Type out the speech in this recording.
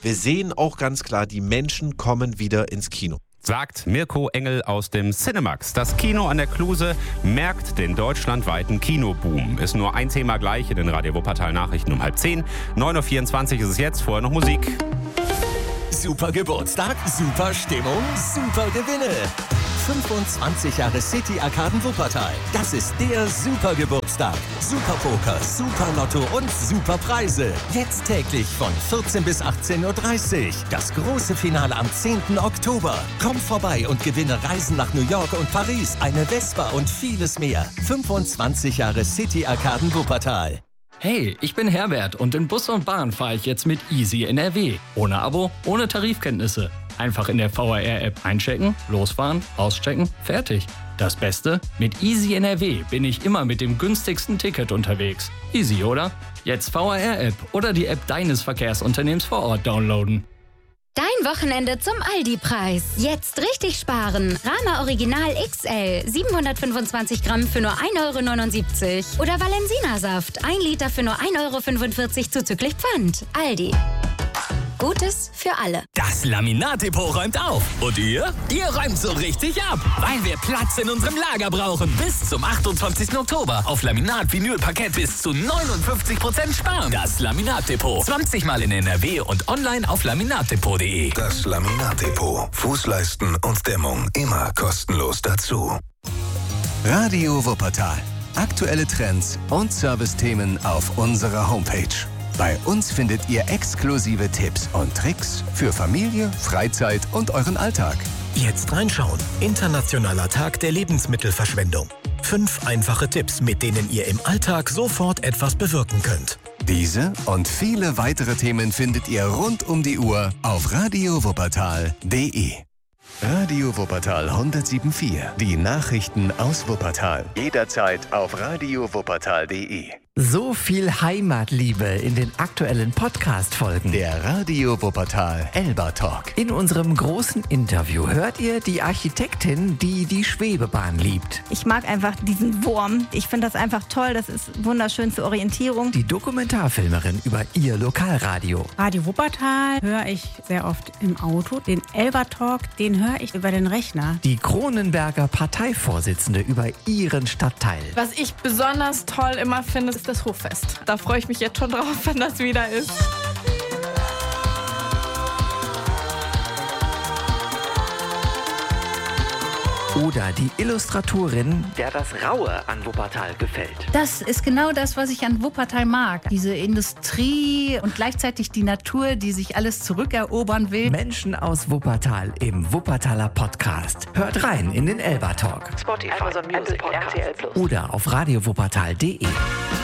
wir sehen auch ganz klar, die Menschen kommen wieder ins Kino. Sagt Mirko Engel aus dem Cinemax. Das Kino an der Kluse merkt den deutschlandweiten Kinoboom. Ist nur ein Thema gleich in den Radio Wuppertal Nachrichten um 9:30. 9:24 Uhr ist es jetzt, vorher noch Musik. Super Geburtstag, super Stimmung, super Gewinne. 25 Jahre City Arkaden Wuppertal. Das ist der Super Geburtstag. Super Poker, Super Lotto und Super Preise. Jetzt täglich von 14 bis 18:30 Uhr. Das große Finale am 10. Oktober. Komm vorbei und gewinne Reisen nach New York und Paris, eine Vespa und vieles mehr. 25 Jahre City Arkaden Wuppertal. Hey, ich bin Herbert und in Bus und Bahn fahre ich jetzt mit Easy NRW. Ohne Abo, ohne Tarifkenntnisse. Einfach in der VRR-App einchecken, losfahren, auschecken, fertig. Das Beste? Mit Easy NRW bin ich immer mit dem günstigsten Ticket unterwegs. Easy, oder? Jetzt VRR-App oder die App deines Verkehrsunternehmens vor Ort downloaden. Dein Wochenende zum Aldi-Preis. Jetzt richtig sparen. Rama Original XL 725 Gramm für nur 1,79 € oder Valensina-Saft 1 Liter für nur 1,45 € zuzüglich Pfand. Aldi. Gutes für alle. Das Laminat-Depot räumt auf. Und ihr? Ihr räumt so richtig ab. Weil wir Platz in unserem Lager brauchen. Bis zum 28. Oktober. Auf Laminat, Vinyl, Parkett bis zu 59% sparen. Das Laminat-Depot. 20 Mal in NRW und online auf laminatdepot.de. Das Laminat-Depot. Fußleisten und Dämmung immer kostenlos dazu. Radio Wuppertal. Aktuelle Trends und Servicethemen auf unserer Homepage. Bei uns findet ihr exklusive Tipps und Tricks für Familie, Freizeit und euren Alltag. Jetzt reinschauen. Internationaler Tag der Lebensmittelverschwendung. 5 einfache Tipps, mit denen ihr im Alltag sofort etwas bewirken könnt. Diese und viele weitere Themen findet ihr rund um die Uhr auf radiowuppertal.de. Radio Wuppertal 107.4. Die Nachrichten aus Wuppertal. Jederzeit auf radiowuppertal.de. So viel Heimatliebe in den aktuellen Podcast-Folgen. Der Radio Wuppertal Elba Talk. In unserem großen Interview hört ihr die Architektin, die die Schwebebahn liebt. Ich mag einfach diesen Wurm. Ich finde das einfach toll. Das ist wunderschön zur Orientierung. Die Dokumentarfilmerin über ihr Lokalradio. Radio Wuppertal höre ich sehr oft im Auto. Den Elba Talk, den höre ich über den Rechner. Die Kronenberger Parteivorsitzende über ihren Stadtteil. Was ich besonders toll immer finde, ist das Hoffest. Da freue ich mich jetzt schon drauf, wenn das wieder ist. Oder die Illustratorin, der das Raue an Wuppertal gefällt. Das ist genau das, was ich an Wuppertal mag. Diese Industrie und gleichzeitig die Natur, die sich alles zurückerobern will. Menschen aus Wuppertal im Wuppertaler Podcast. Hört rein in den Elba Talk. Spotify, Amazon Music, RTL+. Oder auf radiowuppertal.de.